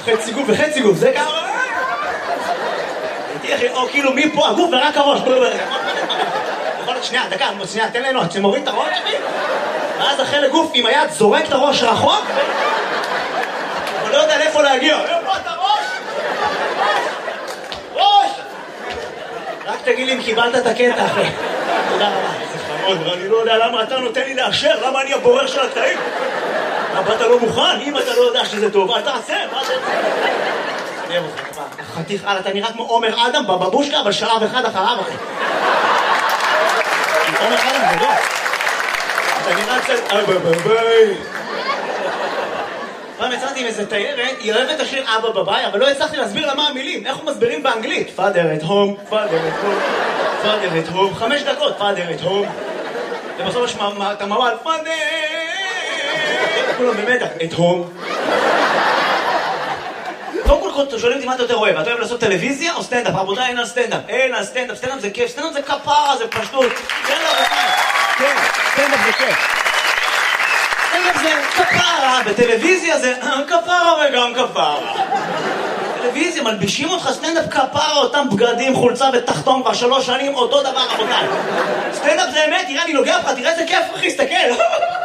חצי גוף וחצי גוף, זה ככה... או כאילו מפה הגוף ורק הראש. שנייה, דקה, שנייה, תן לנו, אתה מוריד את הראש שלי? ואז החלק גוף עם היד זורק את הראש רחוק? אבל לא יודע לאיפה להגיע. איפה את הראש? ראש! רק תגיד לי אם קיבלת את הקטע אחרי. תודה רבה. זה חמוד, ואני לא יודע למה אתה נותן לי לאשר, למה אני הבורר של הקטעים? למה אתה לא מוכן? אם אתה לא יודע שזה טוב, אל תעשה, מה זה? נראה אותך, חתיך, אתה נראה כמו עומר אדם בבבושקה, אבל שלב אחד אחריו, אחי. עומר אדם, זה לא. אתה נראה קצת... ביי. פעם יצאתי עם איזה תיירת, היא אוהבת השיר אבא בביי, אבל לא הצלחתי להסביר לה מה המילים, איך הוא מסבירים באנגלית. Father at home, Father at home, Father at home, 5 דקות, Father at home. ובסוף יש את המוואל, Father! כולם במדע, at home. קודם כל שואלים אותי מה אתה יותר אוהב, אתה אוהב לעשות טלוויזיה או סטנדאפ? רבותיי, אין על סטנדאפ, אין על סטנדאפ, סטנדאפ זה כיף, סטנדאפ זה כפרה, זה פשטות. כן, סטנדאפ זה כיף. סטנדאפ זה כפרה, בטלוויזיה זה כפרה וגם כפרה. טלוויזיה, מלבישים אותך סטנדאפ כפרה, אותם בגדים, חולצה ותחתון כבר 3 שנים, אותו דבר רבותיי. סטנדאפ זה אמת, תראה אני נוגע לך, תראה איזה כיף אחי, סתכל.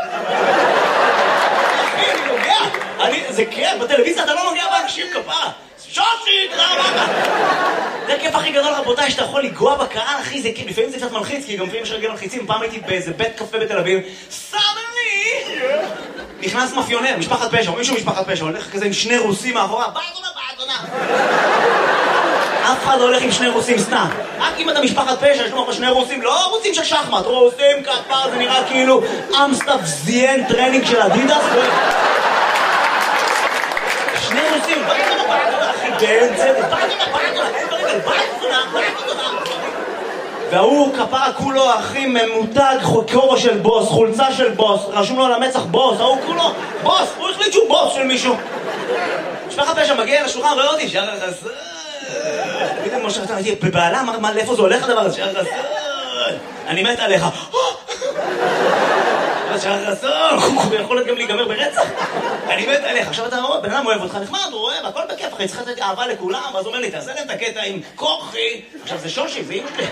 זה כיף, בטלוויזיה אתה לא נוגע באנשים כפרה. שושי, תודה רבה. זה הכיף הכי גדול רבותיי, שאתה יכול לגוע בקהל, אחי, זה כיף, לפעמים זה קצת מלחיץ, כי גם לפעמים יש רגל מלחיצים. פעם הייתי באיזה בית קפה בתל אביב, סדרני! נכנס מאפיונר, משפחת פשע, מישהו משפחת פשע, הולך כזה עם 2 רוסים מאחורה, באדונה. אף אחד לא הולך עם 2 רוסים סתם. רק אם אתה משפחת פשע, יש לך 2 רוסים, לא רוסים של שחמט, רוסים כפר, זה נראה כאילו אמסטאפ זיין טרנינג של אדידס. 2 רוסים, באדונה, אחי, באמצע, באדונה. והוא כפרה כולו, אחי, ממותג, כובע של בוס, חולצה של בוס, רשום לו על המצח בוס, ההוא כולו, בוס, הוא החליט שהוא בוס של מישהו. משפחת פשע מגיע לשולחן, רואה אותי, שער חסר. תגיד לי, משה, אתה הייתי בבעלה, מה, לאיפה זה הולך הדבר הזה? שער חסר. אני מת עליך. שער חסר, הוא יכול להיות גם להיגמר ברצח. אני מת עליך. עכשיו אתה רואה, בן אדם אוהב אותך, נחמד, הוא אוהב, הכל בכיף, אחי, צריך לתת אהבה לכולם, ואז הוא אומר לי, תעשה להם את הקטע עם כוחי. עכשיו זה שושי, זה אמא שלי.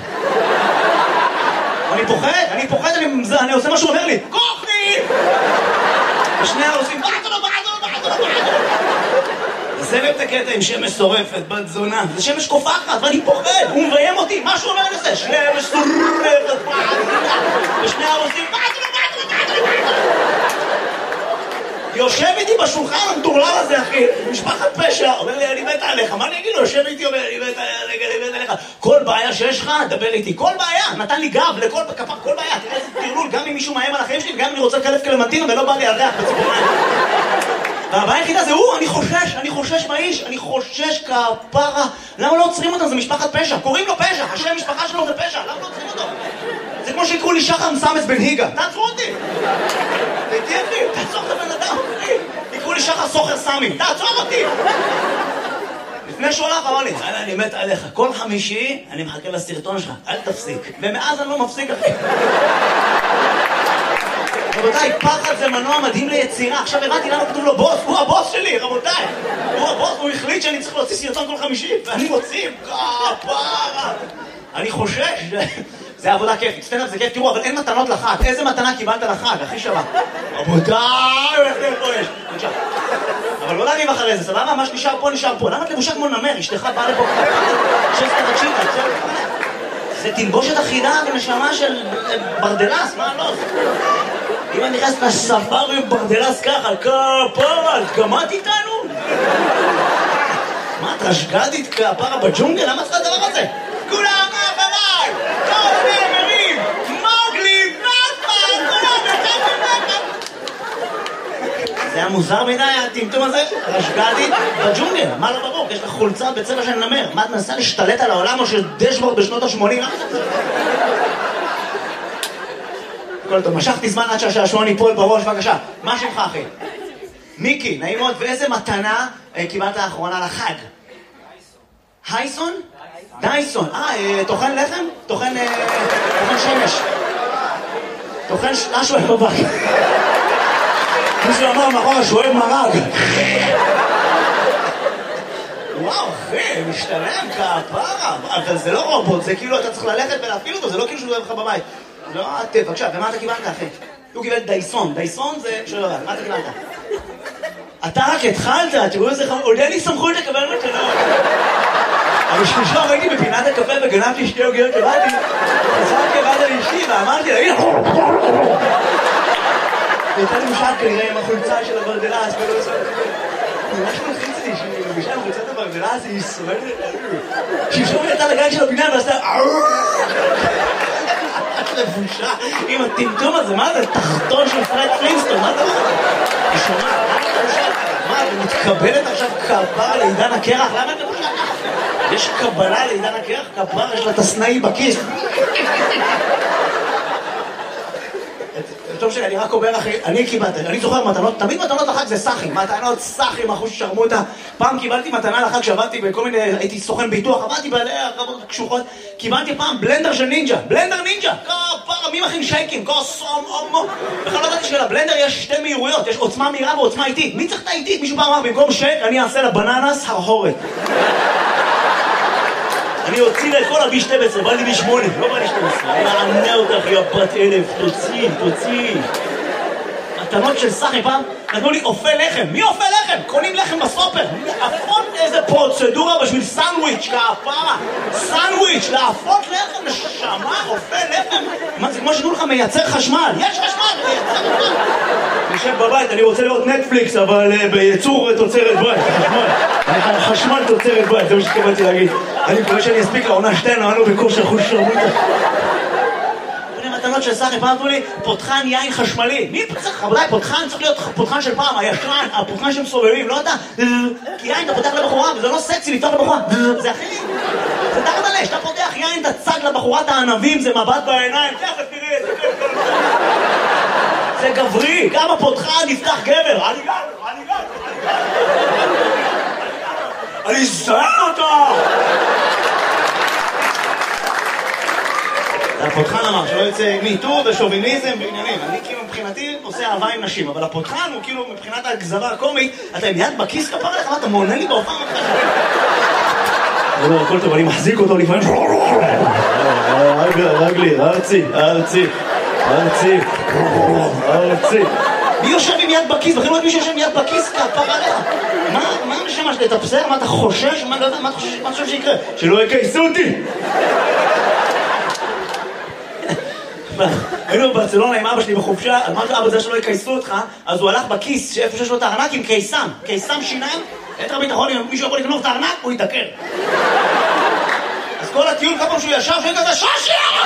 אני פוחד, אני עושה מה שהוא אומר לי, כוחי! ושני העושים, באדונה. זה לב את הקטע עם שמש שורפת, בת זונה. זה שמש קופחת, ואני פוחד, הוא מביים אותי, מה שהוא אומר לזה? שמש שורפת, ושני העושים, באדונה. יושב איתי בשולחן המטורלל הזה, אחי, משפחת פשע, אומר לי, אני מת עליך, מה אני אגיד לו? יושב איתי, אומר, אני מת עליך. כל בעיה שיש לך, דבר איתי, כל בעיה, נתן לי גב לכל כפר, כל בעיה, תראה איזה תרלול, גם אם מישהו מאיים על החיים שלי, וגם אם אני רוצה לקלף קלמנטינה ולא בא לי על ריח בציפורניים. והבעיה היחידה זה הוא, אני חושש מהאיש, אני חושש כפרה. למה לא עוצרים אותם? זה משפחת פשע, קוראים לו פשע, השם משפחה שלו זה פשע, למה לא עוצרים אותו? זה כמו שיקראו לי שחר מסמס בן היגה, תעצרו אותי! תעצור את הבן אדם, יקראו לי שחר סוחר סמי, תעצור אותי! לפני שהוא הלך אמר לי, אני מת עליך, כל חמישי אני מחכה לסרטון שלך, אל תפסיק. ומאז אני לא מפסיק, אחי. רבותיי, פחד זה מנוע מדהים ליצירה. עכשיו הבנתי למה כתוב לו בוס, הוא הבוס שלי, רבותיי. הוא הבוס, הוא החליט שאני צריך להוציא סרטון כל חמישי, ואני מוציא, כפרה. אני חושש, זה עבודה כיפית, סטנדאפ זה כיף, תראו, אבל אין מתנות לחג. איזה מתנה קיבלת לחג, הכי שווה? רבותיי, איך זה פה יש? אבל לא להריב אחרי זה, סבבה? מה שנשאר פה. למה את לבושה כמו נמר? אשתך באה לפה שסטה רגשית, זה תלבושת אחידה ונשמה של ברדלס, מה לא? אם אני נכנס לספארי ברדלס ככה, כפרה, גמרת איתנו? מה, את רשגדית כפרה בג'ונגל? למה צריך הדבר הזה? כולם אחריי! כל הנאמרים! מוגלי, נאפה! כולם אחריי! זה היה מוזר מדי, הטמטום הזה? רשגדית בג'ונגל, מה לא ברור? יש לך חולצה בצבע של נמר. מה, את מנסה להשתלט על העולם או של דשבורד בשנות ה-80? כל טוב, משכתי זמן עד שהשעשועון ייפול בראש, בבקשה. מה שמך, אחי? מיקי, נעים מאוד. ואיזה מתנה קיבלת האחרונה לחג? הייסון? דייסון. טוחן לחם? טוחן שמש. טוחן משהו בבית. מישהו אמר מאחורה שהוא אוהב מרג. וואו, אחי, משתלם כפרה. אבל זה לא רובוט, זה כאילו אתה צריך ללכת ולהפעיל אותו, זה לא כאילו שהוא דובר לך בבית. לא, בבקשה, ומה אתה קיבלת, אחי? הוא קיבל דייסון. דייסון זה שואל לבד, מה אתה קיבלת? אתה רק התחלת, תראו איזה חמור, עוד אין לי סמכות לקבל מתנות. אבל שלושה ראיתי בפינת הקפה וגנבתי שתי עוגיות שבאתי, חזרתי לבד על אשתי ואמרתי לה, הנה! הייתה לי משל כנראה עם החולצה של הברדלס, ולא עושה... ממש מלחיץ לי שהיא מבישה עם חולצת הברדלס, היא שורדת... שפשום יצאה לגן של הפינה ועשתה... איזה בושה, עם הטמטום הזה, מה זה? תחתון של פרד פלינסטון, מה זה? היא שומעת, מה, ומתקבלת עכשיו כפרה לעידן הקרח? למה אתה בושה? יש קבלה לעידן הקרח? כפרה, יש לה את הסנאי בכיס. טוב שלי, אני רק אומר אחי, אני קיבלתי, אני זוכר מתנות, תמיד מתנות לחג זה סחים, מתנות סחים, אחוז שרמוטה. פעם קיבלתי מתנה לחג שעבדתי בכל מיני, הייתי סוכן ביטוח, עבדתי בעליה, רבות קשוחות, קיבלתי פעם בלנדר של נינג'ה, בלנדר נינג'ה, כפרה, מי מכין שייקים, כוסום, אומו. בכלל לא ידעתי שלבלנדר יש שתי מהירויות, יש עוצמה מהירה ועוצמה איטית. מי צריך את האיטית? מישהו פעם אמר, במקום שייק, אני אעשה לבננס הרהורת. אני אוציא לה את כל ה-B12, בא לי B8, לא בא לי 12. אני אענה אותך, יא בת אלף, תוציא. מתנות של סחי פעם, נתנו לי אופה לחם. מי אופה לחם? קונים לחם בסופר. להפות איזה פרוצדורה בשביל סנדוויץ', כפרה. סנדוויץ', להפות לחם, נשמה, אופה לחם. מה זה כמו שתנו לך מייצר חשמל? יש חשמל, מייצר חשמל. נשב בבית, אני רוצה לראות נטפליקס, אבל בייצור תוצרת בית, חשמל. חשמל תוצרת בית, זה מה שתקבלתי להגיד. אני מקווה שאני אספיק לעונה 2, נענו בכושר חוש שרמוטה. מתנות של סחי, פעם אמרו לי, פותחן יין חשמלי. מי צריך? רבותיי, פותחן צריך להיות פותחן של פעם, הישן, הפותחן שהם סובבים, לא אתה. כי יין אתה פותח לבחורה, וזה לא סקסי לפתוח לבחורה. זה הכי... זה תחת הלש, אתה פותח יין, אתה צג לבחורת הענבים, זה מבט בעיניים, תכף תראי את זה. זה גברי, גם הפותחן נפתח גבר. אני זהר אותו! הפותחן אמר שלא יוצא מיטור ושוביניזם ועניינים. אני כאילו מבחינתי עושה אהבה עם נשים, אבל הפותחן הוא כאילו מבחינת הגזרה הקומית, אתה עם יד בכיס כפרה לך, אתה מעונה לי בהופעה מתחשב. לא, הכל טוב, אני מחזיק אותו לפעמים. רגלי, ארצי. מי יושב עם יד בכיס? בכלל לא יודעת מי שיושב עם יד בכיס כפרה עליך. מה נשמע שלי? אתה בסדר? מה אתה חושש? מה אתה חושב שיקרה? שלא יקייסו אותי! היינו בברצלונה עם אבא שלי בחופשה, אז אמרתי אבא זה שלא יקייסו אותך, אז הוא הלך בכיס איפה שיש לו את הארנק עם קיסם שיניים, יתר הביטחון, אם מישהו יכול לגנוב את הארנק, הוא יתדקר. אז כל הטיול, כל פעם שהוא ישב, שהוא כזה, שושי!